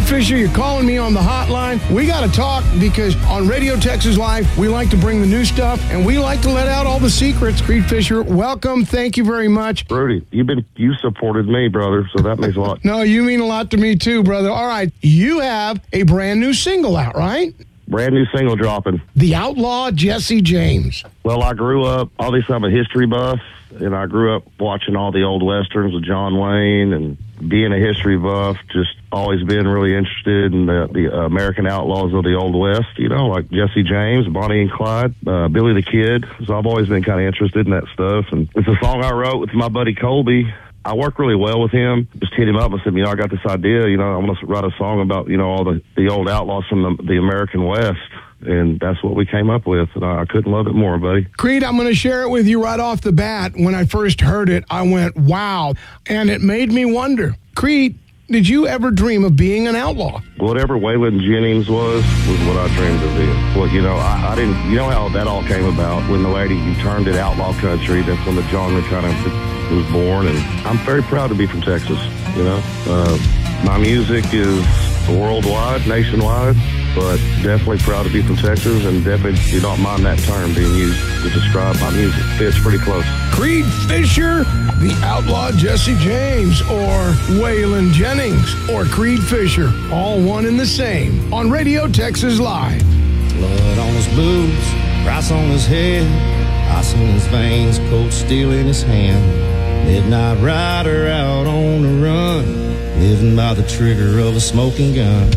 Fisher, you're calling me on the hotline. We got to talk because on Radio Texas Live, we like to bring the new stuff and we like to let out all the secrets. Creed Fisher, welcome. Thank you very much. Rudy, you supported me, brother, so that means a lot. No, you mean a lot to me too, brother. All right, you have a brand new single out, right? Brand new single dropping. The Outlaw Jesse James. Well, I grew up, obviously I'm a history buff, and I grew up watching all the old westerns with John Wayne, and being a history buff, just always been really interested in the American outlaws of the Old West, you know, like Jesse James, Bonnie and Clyde, Billy the Kid. So I've always been kind of interested in that stuff. And it's a song I wrote with my buddy Colby. I work really well with him. Just hit him up and said, I got this idea, I want to write a song about, all the old outlaws from the American West. And that's what we came up with. And I couldn't love it more, buddy. Creed, I'm going to share it with you right off the bat. When I first heard it, I went, wow. And it made me wonder, Creed, did you ever dream of being an outlaw? Whatever Waylon Jennings was what I dreamed of being. Well, I didn't, how that all came about. When the lady turned it outlaw country, that's when the genre kind of was born. And I'm very proud to be from Texas, My music is worldwide, nationwide, but definitely proud to be from Texas, and definitely you don't mind that term being used to describe my music. Fits pretty close. Creed Fisher, the Outlaw Jesse James, or Waylon Jennings, or Creed Fisher, all one and the same on Radio Texas Live. Blood on his boots, price on his head, ice in his veins, cold steel in his hand. Midnight rider out on the run, living by the trigger of a smoking gun.